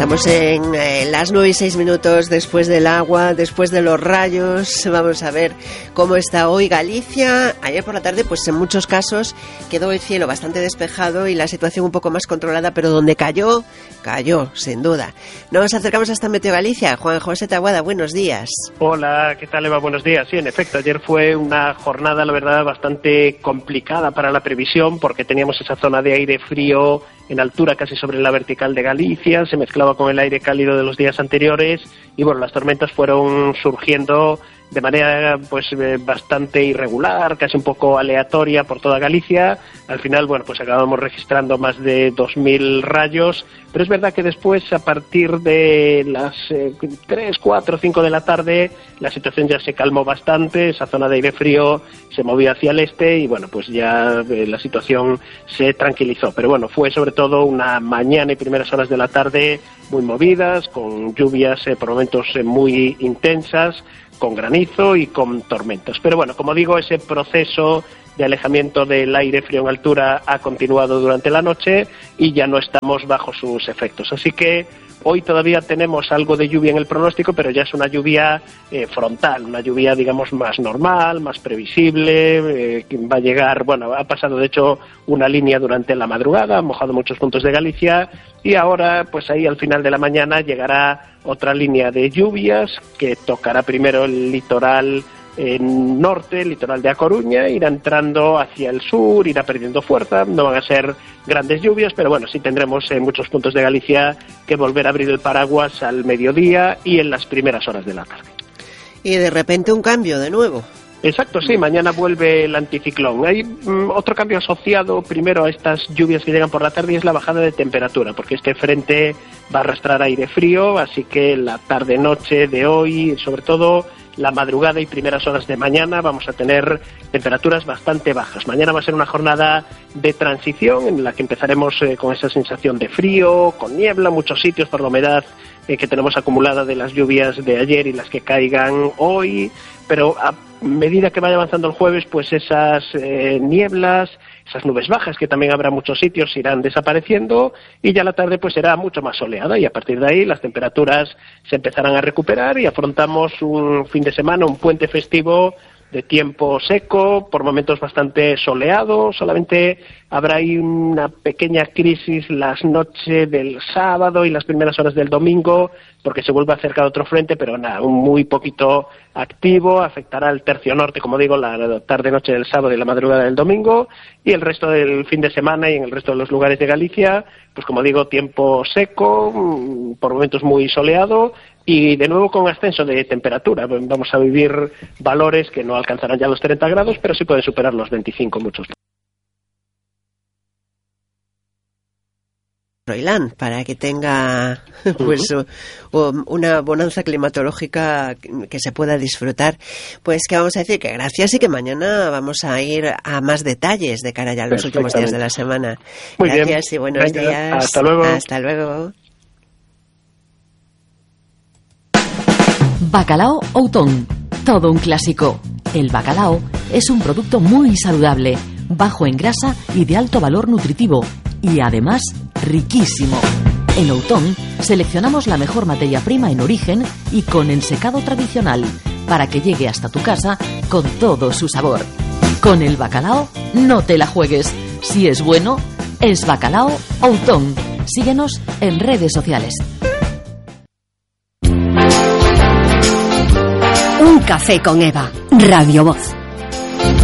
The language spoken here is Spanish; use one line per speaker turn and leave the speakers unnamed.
Estamos en las 9:06 después del agua, después de los rayos. Vamos a ver cómo está hoy Galicia. Ayer por la tarde, pues en muchos casos quedó el cielo bastante despejado y la situación un poco más controlada, pero donde cayó, sin duda. Nos acercamos hasta Meteo Galicia. Juan José Taboada, buenos días.
Hola, ¿qué tal, Eva? Buenos días. Sí, en efecto, ayer fue una jornada, la verdad, bastante complicada para la previsión, porque teníamos esa zona de aire frío en altura casi sobre la vertical de Galicia, se mezclaba con el aire cálido de los días anteriores y bueno, las tormentas fueron surgiendo de manera pues bastante irregular, casi un poco aleatoria por toda Galicia. Al final, bueno, pues acabamos registrando más de 2.000 rayos, pero es verdad que después, a partir de las 3, 4, 5 de la tarde, la situación ya se calmó bastante, esa zona de aire frío se movía hacia el este y bueno, pues ya la situación se tranquilizó. Pero bueno, fue sobre todo una mañana y primeras horas de la tarde muy movidas, con lluvias por momentos muy intensas, con granizo y con tormentas. Pero bueno, como digo, ese proceso de alejamiento del aire frío en altura ha continuado durante la noche y ya no estamos bajo sus efectos. Así que hoy todavía tenemos algo de lluvia en el pronóstico, pero ya es una lluvia frontal, una lluvia, digamos, más normal, más previsible, que va a llegar, bueno, ha pasado de hecho una línea durante la madrugada, ha mojado muchos puntos de Galicia y ahora, pues ahí al final de la mañana llegará otra línea de lluvias que tocará primero el litoral norte, el litoral de A Coruña, irá entrando hacia el sur, irá perdiendo fuerza, no van a ser grandes lluvias, pero bueno, sí tendremos en muchos puntos de Galicia que volver a abrir el paraguas al mediodía y en las primeras horas de la tarde.
Y de repente un cambio de nuevo.
Exacto, sí, mañana vuelve el anticiclón. Hay otro cambio asociado primero a estas lluvias que llegan por la tarde y es la bajada de temperatura, porque este frente va a arrastrar aire frío, así que la tarde-noche de hoy, sobre todo la madrugada y primeras horas de mañana, vamos a tener temperaturas bastante bajas. Mañana va a ser una jornada de transición en la que empezaremos con esa sensación de frío, con niebla, muchos sitios por la humedad que tenemos acumulada de las lluvias de ayer y las que caigan hoy, pero a medida que vaya avanzando el jueves, pues esas nieblas, esas nubes bajas, que también habrá muchos sitios, irán desapareciendo y ya la tarde pues será mucho más soleada y a partir de ahí las temperaturas se empezarán a recuperar y afrontamos un fin de semana, un puente festivo de tiempo seco, por momentos bastante soleado, solamente habrá ahí una pequeña crisis las noches del sábado y las primeras horas del domingo, porque se vuelve a acercar otro frente, pero nada, un muy poquito activo, afectará al tercio norte, como digo, la tarde-noche del sábado y la madrugada del domingo, y el resto del fin de semana y en el resto de los lugares de Galicia, pues como digo, tiempo seco, por momentos muy soleado, y de nuevo con ascenso de temperatura. Vamos a vivir valores que no alcanzarán ya los 30 grados, pero sí pueden superar los 25 muchos.
Froilán, para que tenga pues una bonanza climatológica que se pueda disfrutar. Pues que vamos a decir que gracias y que mañana vamos a ir a más detalles de cara ya a los últimos días de la semana.
Muy
gracias
bien.
Y buenos días.
Hasta luego.
Hasta luego.
Bacalao Outón, todo un clásico. El bacalao es un producto muy saludable, bajo en grasa y de alto valor nutritivo, y además riquísimo. En Outón seleccionamos la mejor materia prima en origen y con ensecado tradicional, para que llegue hasta tu casa con todo su sabor. Con el bacalao no te la juegues. Si es bueno, es Bacalao Outón. Síguenos en redes sociales.
Un café con Eva, Radio Voz.